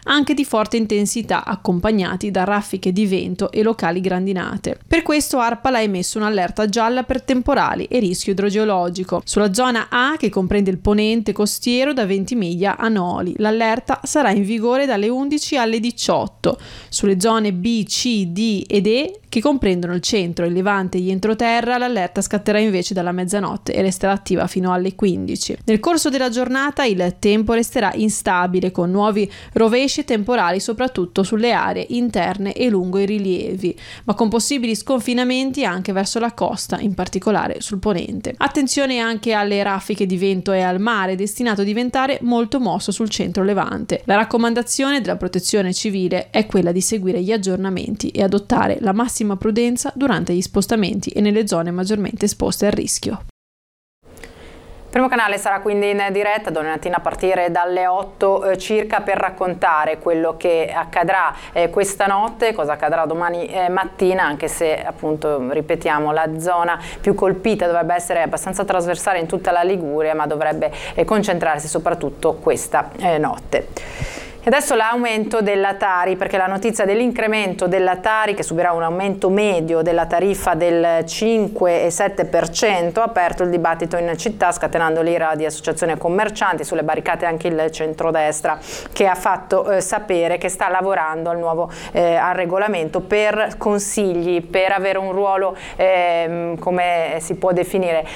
anche di forte intensità, accompagnati da raffiche di vento e locali grandinate. Per questo ARPAL ha emesso un'allerta gialla per temporali e rischio idrogeologico. Sulla zona A, che comprende il ponente costiero da Ventimiglia a Noli, l'allerta sarà in vigore dalle 11 alle 18. Sulle zone B, C, D ed E, che comprendono il centro, il levante e gli entroterra, l'allerta scatterà invece dalla mezzanotte e resterà attiva fino alle 15. Nel corso della giornata il tempo resterà instabile, con nuovi rovesci temporali soprattutto sulle aree interne e lungo i rilievi, ma con possibili sconfinamenti anche verso la costa, in particolare sul ponente. Attenzione anche alle raffiche di vento e al mare, destinato a diventare molto mosso sul centro levante. La raccomandazione della Protezione Civile è quella di seguire gli aggiornamenti e adottare la massima prudenza durante gli spostamenti e nelle zone maggiormente esposte al rischio. Primo canale sarà quindi in diretta domani mattina a partire dalle 8 circa per raccontare quello che accadrà questa notte, cosa accadrà domani mattina, anche se appunto ripetiamo la zona più colpita dovrebbe essere abbastanza trasversale in tutta la Liguria, ma dovrebbe concentrarsi soprattutto questa notte. E adesso l'aumento della Tari, perché la notizia dell'incremento della Tari, che subirà un aumento medio della tariffa del 5,7%, ha aperto il dibattito in città, scatenando l'ira di associazioni commercianti, sulle barricate anche il centrodestra, che ha fatto sapere che sta lavorando al nuovo al regolamento per consigli, per avere un ruolo, come si può definire,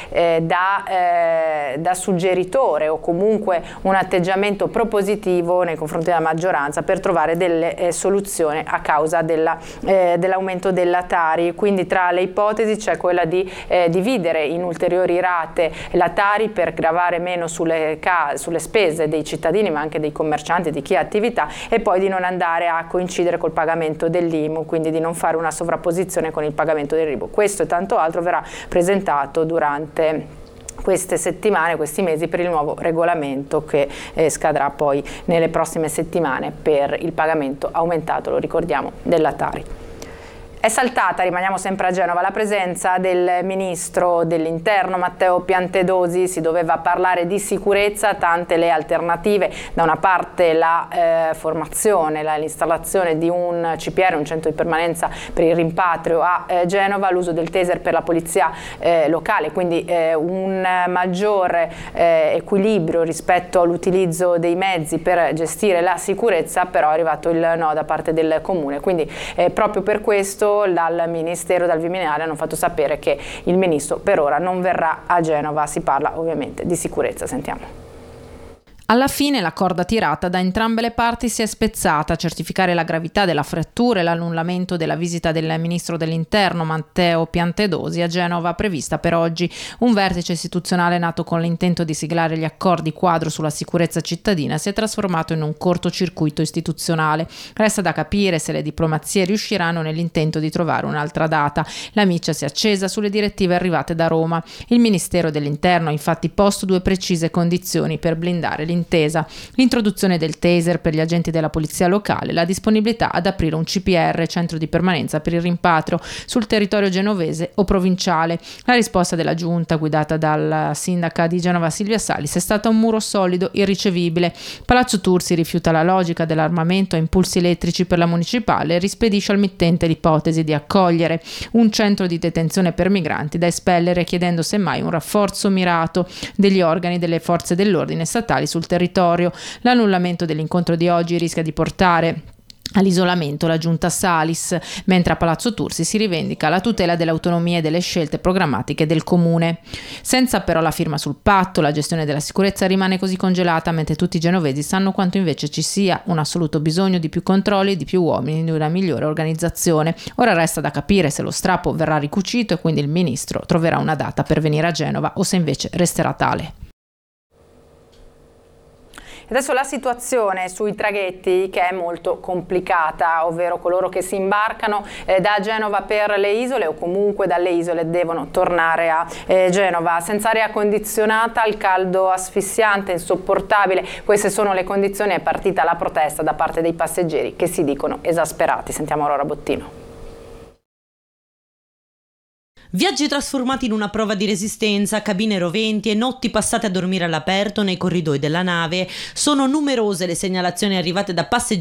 da suggeritore o comunque un atteggiamento propositivo nei confronti della maggioranza per trovare delle soluzioni a causa dell'aumento della Tari. Quindi tra le ipotesi c'è quella di dividere in ulteriori rate la Tari per gravare meno sulle spese dei cittadini, ma anche dei commercianti, di chi ha attività, e poi di non andare a coincidere col pagamento dell'IMU, quindi di non fare una sovrapposizione con il pagamento dell'IMU. Questo e tanto altro verrà presentato durante queste settimane, questi mesi, per il nuovo regolamento che scadrà poi nelle prossime settimane per il pagamento aumentato, lo ricordiamo, della Tari. È saltata, rimaniamo sempre a Genova, la presenza del ministro dell'Interno Matteo Piantedosi. Si doveva parlare di sicurezza, tante le alternative: da una parte la formazione, l'installazione di un CPR, un centro di permanenza per il rimpatrio a Genova, l'uso del taser per la polizia locale, quindi un maggiore equilibrio rispetto all'utilizzo dei mezzi per gestire la sicurezza. Però è arrivato il no da parte del comune, quindi proprio per questo dal Ministero, dal Viminale, hanno fatto sapere che il ministro per ora non verrà a Genova. Si parla ovviamente di sicurezza. Sentiamo. Alla fine la corda tirata da entrambe le parti si è spezzata. A certificare la gravità della frattura e l'annullamento della visita del ministro dell'Interno Matteo Piantedosi a Genova, prevista per oggi. Un vertice istituzionale nato con l'intento di siglare gli accordi quadro sulla sicurezza cittadina si è trasformato in un cortocircuito istituzionale. Resta da capire se le diplomazie riusciranno nell'intento di trovare un'altra data. La miccia si è accesa sulle direttive arrivate da Roma. Il Ministero dell'Interno ha infatti posto due precise condizioni per blindare l'intesa: l'introduzione del taser per gli agenti della polizia locale, la disponibilità ad aprire un CPR, centro di permanenza per il rimpatrio, sul territorio genovese o provinciale. La risposta della giunta, guidata dalla sindaca di Genova Silvia Salis, è stata un muro solido, irricevibile. Palazzo Tursi rifiuta la logica dell'armamento a impulsi elettrici per la municipale e rispedisce al mittente l'ipotesi di accogliere un centro di detenzione per migranti da espellere, chiedendo semmai un rafforzo mirato degli organi delle forze dell'ordine statali sul territorio. L'annullamento dell'incontro di oggi rischia di portare all'isolamento la giunta Salis, mentre a Palazzo Tursi si rivendica la tutela dell'autonomia e delle scelte programmatiche del comune. Senza però la firma sul patto, la gestione della sicurezza rimane così congelata, mentre tutti i genovesi sanno quanto invece ci sia un assoluto bisogno di più controlli, di più uomini, di una migliore organizzazione. Ora resta da capire se lo strappo verrà ricucito e quindi il ministro troverà una data per venire a Genova o se invece resterà tale. Adesso la situazione sui traghetti, che è molto complicata, ovvero coloro che si imbarcano da Genova per le isole o comunque dalle isole devono tornare a Genova. Senza aria condizionata, il caldo asfissiante, insopportabile, queste sono le condizioni. È partita la protesta da parte dei passeggeri che si dicono esasperati. Sentiamo Aurora Bottino. Viaggi trasformati in una prova di resistenza, cabine roventi e notti passate a dormire all'aperto nei corridoi della nave. Sono numerose le segnalazioni arrivate da passeggeri